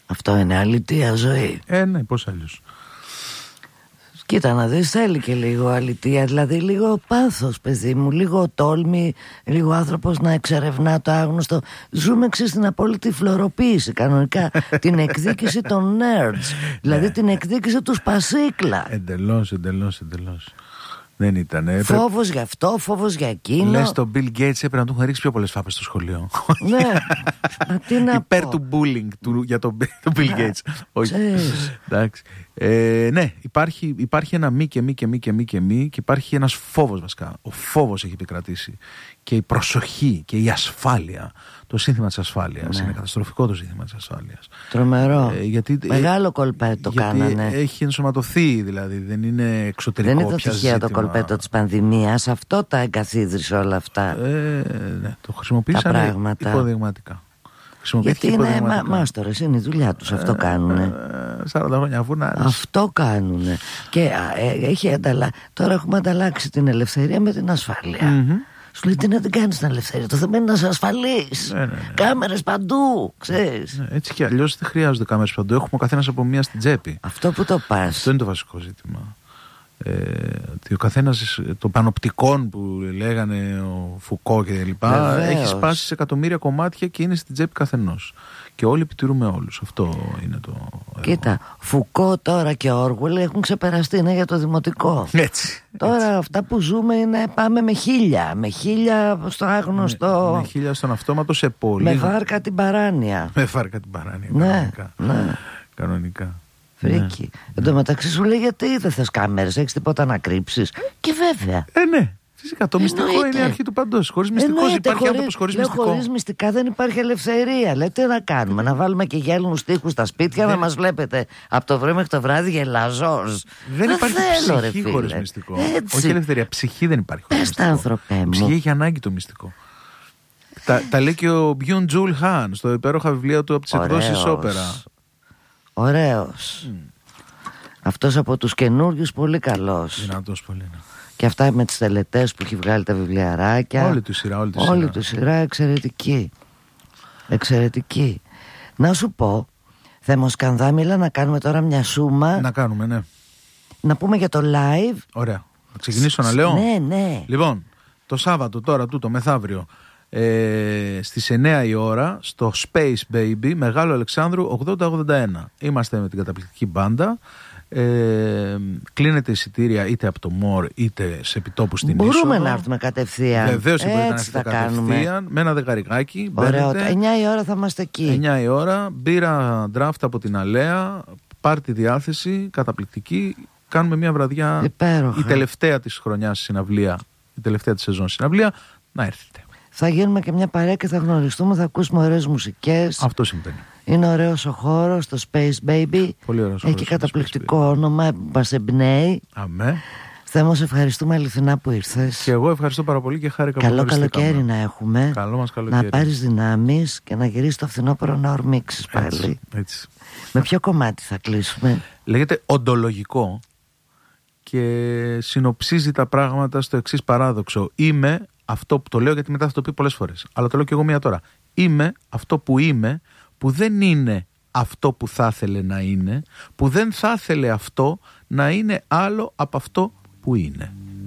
Αυτό είναι αλήθεια ζωή. Ναι, πώς αλλιώς. Κοίτα να δεις, θέλει και λίγο αλήθεια, δηλαδή λίγο πάθος, παιδί μου, λίγο τόλμη, λίγο άνθρωπος να εξερευνά το άγνωστο. Ζούμε στην απόλυτη φλωροποίηση κανονικά. Την εκδίκηση των nerds, δηλαδή την εκδίκηση του Σπασίκλα. Εντελώς. Δεν ήταν. Φόβος για αυτό, φόβος για εκείνο. Λες τον Bill Gates έπρεπε να του έχουν ρίξει πιο πολλές φάπες στο σχολείο. Ναι. Τι να υπέρ πω. του bullying για τον Bill Gates. Όχι. Εντάξει. Ναι, υπάρχει ένα μη και υπάρχει ένας φόβος βασικά. Ο φόβος έχει επικρατήσει. Και η προσοχή και η ασφάλεια. Το σύνθημα της ασφάλειας. Είναι καταστροφικό το σύνθημα της ασφάλειας. Τρομερό. Μεγάλο κολπέτο κάνανε. Έχει ενσωματωθεί, δηλαδή. Δεν είναι εξωτερικό. Δεν είναι το τυχαίο το κολπέτο της πανδημίας. Αυτό τα εγκαθίδρυσε όλα αυτά. Ναι, το χρησιμοποίησαν υποδειγματικά. Γιατί είναι μάστορες, είναι η δουλειά τους. Αυτό κάνουνε. 40 χρόνια αφού να. Αυτό κάνουνε. Και τώρα έχουμε ανταλλάξει την ελευθερία με την ασφάλεια. Σου λέει τι να την κάνεις την ελευθερία. Το θέμα είναι να είσαι ασφαλής. Κάμερες παντού, ξέρεις. Έτσι κι αλλιώς δεν χρειάζονται κάμερες παντού. Έχουμε ο καθένας από μία στην τσέπη. Αυτό που το πας. Αυτό είναι το βασικό ζήτημα. Ότι ο καθένας των πανοπτικών που λέγανε ο Φουκώ και λοιπά έχει σπάσει σε εκατομμύρια κομμάτια και είναι στην τσέπη καθενός. Και όλοι επιτηρούμε όλους. Αυτό είναι το. Κοίτα, Φουκώ τώρα και Όργουελ έχουν ξεπεραστεί, είναι για το δημοτικό. Έτσι. Τώρα αυτά που ζούμε είναι πάμε με 1000. Με 1000 στο άγνωστο. Με 1000 στον αυτόματο σε πόλη. Με βάρκα την παράνοια. Ναι. Κανονικά. Φρίκι. Εν τω μεταξύ σου λέει γιατί δεν θες κάμερες, έχεις τίποτα να κρύψεις. Και βέβαια. Ναι. Φυσικά το μυστικό είναι η αρχή του παντός. Χωρίς μυστικό υπάρχει άνθρωπος χωρίς μυστικό. Χωρίς μυστικά δεν υπάρχει ελευθερία. Λέει τι να κάνουμε, να βάλουμε και γέλνους τοίχους στα σπίτια να μας βλέπετε από το πρωί μέχρι το βράδυ γελαζός. Δεν υπάρχει ψυχή χωρίς μυστικό. Όχι ελευθερία, ψυχή δεν υπάρχει χωρίς μυστικό. Πες τα άνθρωπέ μου. Ψυχή έχει ανάγκη το μυστικό. Τα λέει και ο Μπιουν Τζουλ Χάν στο υπέροχα βιβλία του από τις εκδόσεις Όπερα. Ωραίος. Αυτός από τους καινούριους πολύ καλός. Δυνατός πολύ, ναι. Και αυτά με τις τελετές που έχει βγάλει τα βιβλιαράκια. Όλη του σειρά εξαιρετική. Να σου πω, Θεμοσκανδάμιλα, να κάνουμε τώρα μια σούμα. Να κάνουμε, ναι. Να πούμε για το live. Ωραία. Να ξεκινήσω να λέω. Ναι. Λοιπόν, το Σάββατο τώρα τούτο μεθαύριο στις 9 η ώρα στο Space Baby Μεγάλο Αλεξάνδρου 8081. Είμαστε με την καταπληκτική μπάντα. Κλείνετε εισιτήρια είτε από το Μορ είτε σε επιτόπου στην είσοδο. Μπορούμε να έρθουμε κατευθείαν. Βεβαίως μπορείτε να έρθετε κατευθείαν με ένα δεκαρικάκι. Ωραία, 9 η ώρα θα είμαστε εκεί. 9 η ώρα, μπύρα draft από την Αλέα, πάρτι διάθεση, καταπληκτική. Κάνουμε μια βραδιά υπέροχα. Η τελευταία της χρονιάς συναυλία, η τελευταία της σεζόν συναυλία. Να έρθετε. Θα γίνουμε και μια παρέα και θα γνωριστούμε, θα ακούσουμε ωραίες μουσικές. Αυτό συμβαίνει. Είναι ωραίος ο χώρος, το Space Baby. Πολύ ωραίος. Έχει καταπληκτικό όνομα, μας εμπνέει. Αμέ. Θέμο, σε ευχαριστούμε αληθινά που ήρθες. Και εγώ ευχαριστώ πάρα πολύ και χάρηκα πολύ. Καλό καλοκαίρι να έχουμε. Καλό μας καλοκαίρι. Να πάρεις δυνάμεις και να γυρίσεις το φθινόπωρο να ορμήξεις πάλι. Έτσι. Με ποιο κομμάτι θα κλείσουμε? Λέγεται οντολογικό και συνοψίζει τα πράγματα στο εξής παράδοξο. Είμαι αυτό που το λέω γιατί μετά θα το πει πολλές φορές. Αλλά το λέω και εγώ μία τώρα. Είμαι αυτό που είμαι, που δεν είναι αυτό που θα ήθελε να είναι, που δεν θα ήθελε αυτό να είναι άλλο από αυτό που είναι.